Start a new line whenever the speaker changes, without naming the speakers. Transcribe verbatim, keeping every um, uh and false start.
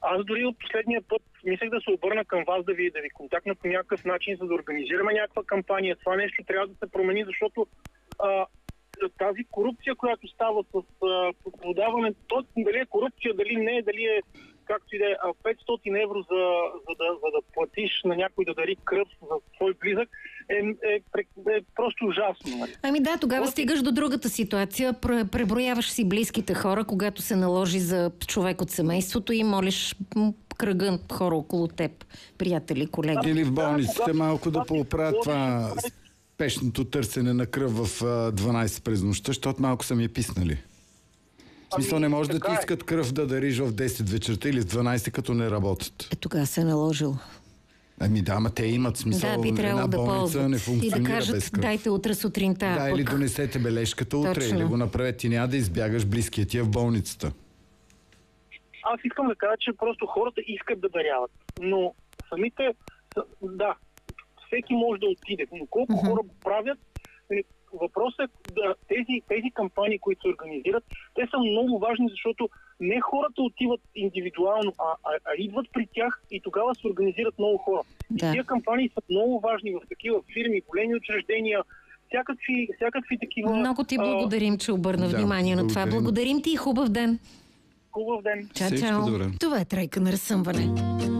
Аз дори от последния път мислех да се обърна към вас, да ви, да ви контактна по някакъв начин, за да организираме някаква кампания. Това нещо трябва да се промени, защото а, тази корупция, която става с а, продаване, то дали е корупция, дали не, дали е както и да е, петстотин евро за, за, да, за да платиш на някой да дари кръв за твой близък, е, е, е, е просто ужасно.
Ами да, тогава От... стигаш до другата ситуация. Преброяваш си близките хора, когато се наложи за човек от семейството и молиш кръга хора около теб, приятели, колеги.
Или в болниците малко да поправят това спешното търсене на кръв в дванайсет през нощта, защото малко са ми е писнали. В смисъл, не може да ти искат кръв да дариш в десет вечерта или в дванайсет, като не работят.
Е, тогава се е наложил.
Ами да, ама те имат смисъл.
Да, би трябвало да ползват.
Не функционира
и да кажат,
без кръв.
Дайте утре сутринта.
Да,
пък...
или донесете бележката утре,
Точно.
или го направете и няма да избягаш близкия ти в болницата.
Аз искам да кажа, че просто хората искат да даряват. Но самите, да, всеки може да отиде. Но колко uh-huh. хора го правят, въпросът е да тези, тези кампании, които се организират, те са много важни, защото не хората отиват индивидуално, а, а, а идват при тях и тогава се организират много хора. Да. И тези кампании са много важни в такива фирми, големи учреждения, всякакви, всякакви такива...
Много ти благодарим, а... че обърна да, внимание на това. Благодарим ти и хубав ден!
Хубав ден!
Чао, чао! Това е Тройка на разсъмване.